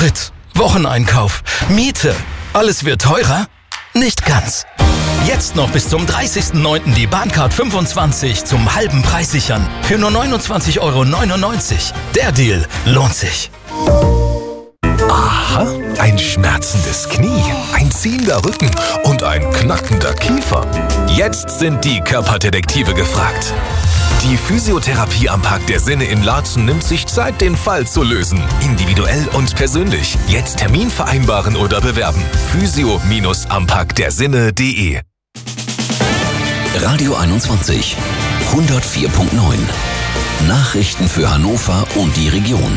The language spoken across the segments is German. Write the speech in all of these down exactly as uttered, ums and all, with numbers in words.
Sprit, Wocheneinkauf, Miete. Alles wird teurer? Nicht ganz. Jetzt noch bis zum dreißigsten neunten die Bahncard fünfundzwanzig zum halben Preis sichern. Für nur neunundzwanzig Euro neunundneunzig. Der Deal lohnt sich. Aha, ein schmerzendes Knie, ein ziehender Rücken und ein knackender Kiefer. Jetzt sind die Körperdetektive gefragt. Die Physiotherapie am Park der Sinne in Laatzen nimmt sich Zeit, den Fall zu lösen. Individuell und persönlich. Jetzt Termin vereinbaren oder bewerben. physio am park der sinne punkt de. Radio einundzwanzig, hundertvier Komma neun. Nachrichten für Hannover und die Region.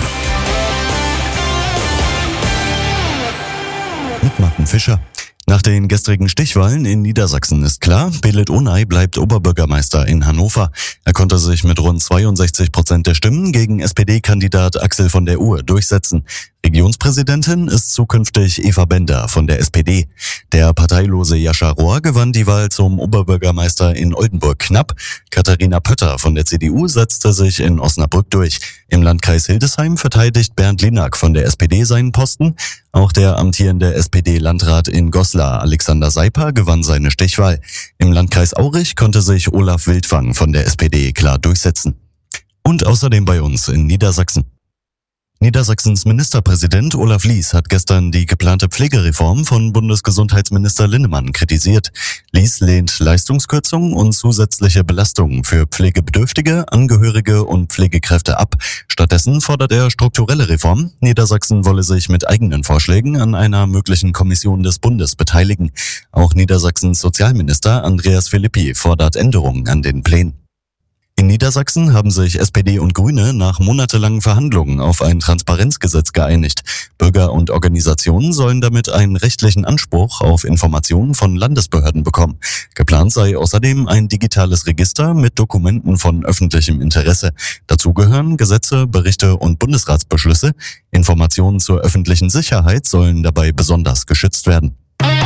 Mit Martin Fischer. Nach den gestrigen Stichwahlen in Niedersachsen ist klar, Belit Onay bleibt Oberbürgermeister in Hannover. Er konnte sich mit rund zweiundsechzig Prozent der Stimmen gegen S P D-Kandidat Axel von der Uhr durchsetzen. Regionspräsidentin ist zukünftig Eva Bender von der S P D. Der parteilose Jascha Rohr gewann die Wahl zum Oberbürgermeister in Oldenburg knapp. Katharina Pötter von der C D U setzte sich in Osnabrück durch. Im Landkreis Hildesheim verteidigt Bernd Linak von der S P D seinen Posten. Auch der amtierende S P D-Landrat in Goslar, Alexander Seiper, gewann seine Stichwahl. Im Landkreis Aurich konnte sich Olaf Wildwang von der S P D klar durchsetzen. Und außerdem bei uns in Niedersachsen. Niedersachsens Ministerpräsident Olaf Lies hat gestern die geplante Pflegereform von Bundesgesundheitsminister Linnemann kritisiert. Lies lehnt Leistungskürzungen und zusätzliche Belastungen für Pflegebedürftige, Angehörige und Pflegekräfte ab. Stattdessen fordert er strukturelle Reformen. Niedersachsen wolle sich mit eigenen Vorschlägen an einer möglichen Kommission des Bundes beteiligen. Auch Niedersachsens Sozialminister Andreas Philippi fordert Änderungen an den Plänen. In Niedersachsen haben sich S P D und Grüne nach monatelangen Verhandlungen auf ein Transparenzgesetz geeinigt. Bürger und Organisationen sollen damit einen rechtlichen Anspruch auf Informationen von Landesbehörden bekommen. Geplant sei außerdem ein digitales Register mit Dokumenten von öffentlichem Interesse. Dazu gehören Gesetze, Berichte und Bundesratsbeschlüsse. Informationen zur öffentlichen Sicherheit sollen dabei besonders geschützt werden.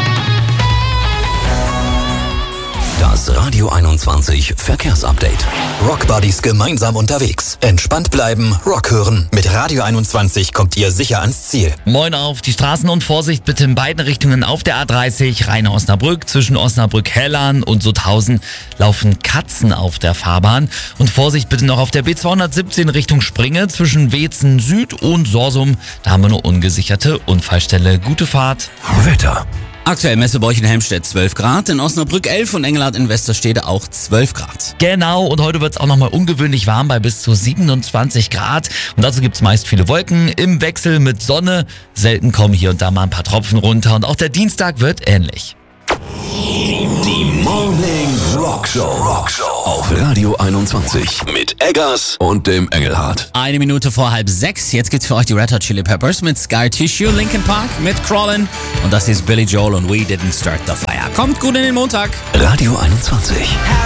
Das Radio einundzwanzig Verkehrsupdate. Rockbuddies gemeinsam unterwegs. Entspannt bleiben, Rock hören. Mit Radio einundzwanzig kommt ihr sicher ans Ziel. Moin auf die Straßen und Vorsicht bitte in beiden Richtungen auf der A dreißig, Rhein-Osnabrück. Zwischen Osnabrück-Hellern und Sutthausen laufen Katzen auf der Fahrbahn. Und Vorsicht bitte noch auf der B zweihundertsiebzehn Richtung Springe zwischen Weetzen Süd und Sorsum. Da haben wir eine ungesicherte Unfallstelle. Gute Fahrt. Wetter. Aktuell Messebäuch in Helmstedt zwölf Grad, in Osnabrück elf und Engelhardt in Westerstede auch zwölf Grad. Genau, und heute wird es auch nochmal ungewöhnlich warm bei bis zu siebenundzwanzig Grad. Und dazu gibt es meist viele Wolken im Wechsel mit Sonne. Selten kommen hier und da mal ein paar Tropfen runter. Und auch der Dienstag wird ähnlich. Die Morning Rockshow. Rockshow auf Radio einundzwanzig mit Eggers und dem Engelhardt. Eine Minute vor halb sechs. Jetzt gibt's für euch die Red Hot Chili Peppers mit Sky Tissue, Linkin Park mit Crawlin'. Und das ist Billy Joel und We Didn't Start the Fire. Kommt gut in den Montag. Radio einundzwanzig.